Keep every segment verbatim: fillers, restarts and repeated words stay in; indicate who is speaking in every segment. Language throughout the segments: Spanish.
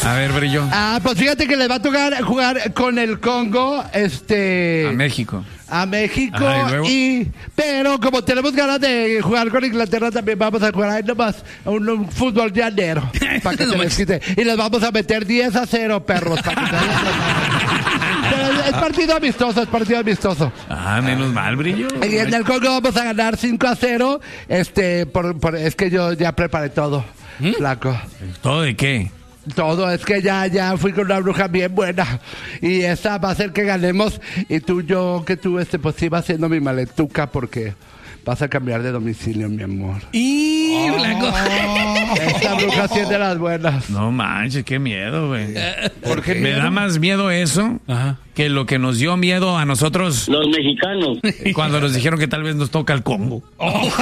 Speaker 1: A ver, Brillo.
Speaker 2: Ah, pues fíjate que les va a tocar jugar con el Congo, este...
Speaker 1: A México.
Speaker 2: A México.
Speaker 1: Ajá, ¿y luego?
Speaker 2: y... Pero como tenemos ganas de jugar con Inglaterra, también vamos a jugar ahí nomás un, un fútbol llanero. Para que se les quite. Y les vamos a meter diez a cero, perros. Para que se Pero es, es partido amistoso, es partido amistoso.
Speaker 1: Ah, menos mal, Brillo.
Speaker 2: Y en el Congo vamos a ganar cinco a cero. Este, por, por, es que yo ya preparé todo, ¿Mm? Flaco.
Speaker 1: ¿Todo de qué?
Speaker 2: Todo, es que ya, ya fui con una bruja bien buena. Y esa va a hacer que ganemos. Y tú, yo, que tú, este, pues iba haciendo mi maletuca porque vas a cambiar de domicilio, mi amor.
Speaker 3: ¡Y, oh, Blanco!
Speaker 2: Esta bruja sí es de las buenas.
Speaker 1: No manches, qué miedo, güey. Porque me da más miedo eso Ajá. que lo que nos dio miedo a nosotros.
Speaker 4: Los mexicanos.
Speaker 1: Cuando nos dijeron que tal vez nos toca el Congo. Oh.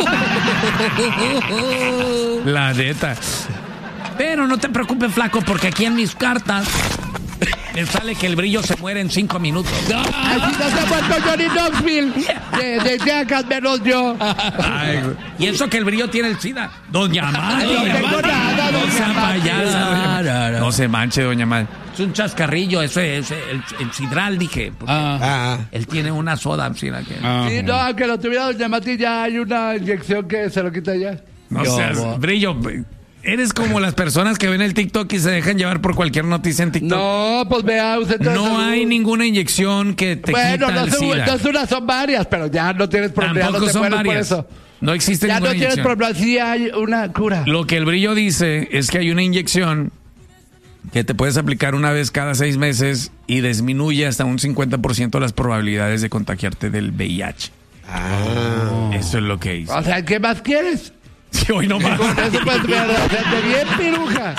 Speaker 1: La neta. Pero no te preocupes, flaco, porque aquí en mis cartas me sale que el Brillo se muere en cinco minutos.
Speaker 2: ¡Ay, si no se ha muerto Johnny Knoxville! De, de Jackass menos yo.
Speaker 1: Ay, y eso que el Brillo tiene el SIDA. Doña Mal.
Speaker 2: No tengo nada,
Speaker 1: no sea payasa,
Speaker 3: no, no.
Speaker 1: no se manche, Doña Mal. Es un chascarrillo, ese es el, el sidral, dije.
Speaker 3: Ah, ah.
Speaker 1: Él tiene una soda, ¿sí? Que...
Speaker 2: Ah, sí, no, aunque lo tuviera Doña Mati, ya hay una inyección que se lo quita ya.
Speaker 1: No seas, Brillo... Eres como las personas que ven el TikTok y se dejan llevar por cualquier noticia en TikTok.
Speaker 2: No, pues vea usted.
Speaker 1: No hay ninguna inyección que te
Speaker 2: bueno,
Speaker 1: quita
Speaker 2: no
Speaker 1: el
Speaker 2: son,
Speaker 1: SIDA.
Speaker 2: no son unas, son varias, pero ya no tienes problema.
Speaker 1: Tampoco
Speaker 2: no
Speaker 1: son varias.
Speaker 2: Por eso.
Speaker 1: No existe
Speaker 2: ya
Speaker 1: ninguna
Speaker 2: no
Speaker 1: inyección.
Speaker 2: Ya no tienes problema, sí hay una cura.
Speaker 1: Lo que el Brillo dice es que hay una inyección que te puedes aplicar una vez cada seis meses y disminuye hasta un cincuenta por ciento las probabilidades de contagiarte del V I H.
Speaker 3: Ah.
Speaker 1: Eso es lo que dice.
Speaker 2: O sea, ¿qué más quieres?
Speaker 1: Sí, hoy no más.
Speaker 2: Eso puedes ver, hacerte bien piruja.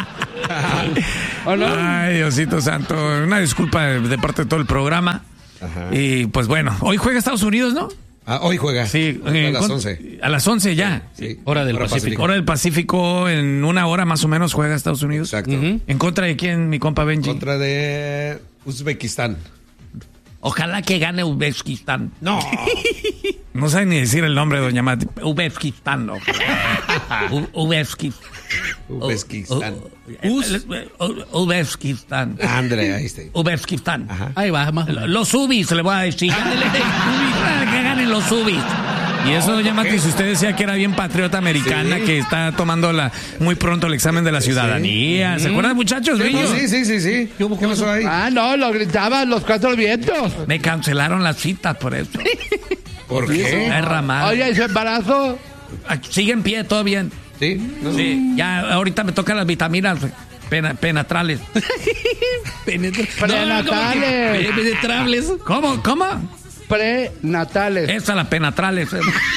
Speaker 2: ¿O no?
Speaker 1: Ay, Diosito Santo. Una disculpa de, de parte de todo el programa. Ajá. Y pues bueno, hoy juega Estados Unidos, ¿no?
Speaker 3: Ah, hoy juega.
Speaker 1: Sí,
Speaker 3: a
Speaker 1: eh,
Speaker 3: las
Speaker 1: con,
Speaker 3: once.
Speaker 1: A las once ya.
Speaker 3: Sí, sí.
Speaker 1: Hora del
Speaker 3: hora
Speaker 1: Pacífico.
Speaker 3: Pacífico.
Speaker 1: Hora del Pacífico, en una hora más o menos juega Estados Unidos.
Speaker 3: Exacto. Uh-huh.
Speaker 1: ¿En contra de quién, mi compa Benji?
Speaker 3: En contra de Uzbekistán.
Speaker 1: Ojalá que gane Uzbekistán.
Speaker 3: No.
Speaker 1: No sabe ni decir el nombre, doña Mati. Uzbekistán, no. Uzbekistán.
Speaker 3: Uzbekistán.
Speaker 1: Uzbekistán.
Speaker 3: André, ahí está.
Speaker 1: Uzbekistán.
Speaker 3: Ahí va, más.
Speaker 1: Los Ubis, le voy a decir. Que ganen los Ubis. Y eso, doña Mati, okay. Si usted decía que era bien patriota americana, sí. Que está tomando la muy pronto el examen de la ciudadanía. Sí. ¿Se acuerdan, muchachos?
Speaker 3: Sí, no, sí, sí, sí, sí.
Speaker 2: ¿Qué, ¿Qué pasó ahí? Ah, no, lo gritaban los cuatro vientos.
Speaker 1: Me cancelaron las citas por eso.
Speaker 3: ¿Por qué?
Speaker 1: Es ramal.
Speaker 2: Oye, ¿y su embarazo?
Speaker 1: Sigue en pie, todo bien.
Speaker 3: Sí. No.
Speaker 1: Sí, ya ahorita me tocan las vitaminas pena, penetrales.
Speaker 2: Prenatales.
Speaker 1: No, penetrables. ¿Cómo? ¿Cómo?
Speaker 2: Prenatales.
Speaker 1: Esa, la penetrales.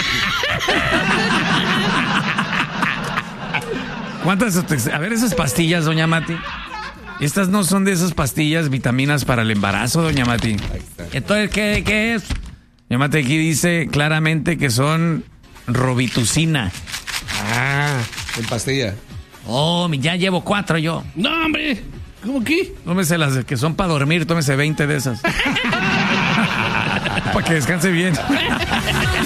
Speaker 1: ¿Cuántas? A ver, esas pastillas, doña Mati. Estas no son de esas pastillas, vitaminas para el embarazo, doña Mati. Entonces, ¿qué, qué es? Doña Mati aquí dice claramente que son Robitusina.
Speaker 3: Ah, en pastilla.
Speaker 1: Oh, ya llevo cuatro yo.
Speaker 3: No, hombre. ¿Cómo qué?
Speaker 1: Tómese las que son para dormir, tómese veinte de esas. Para que descanse bien.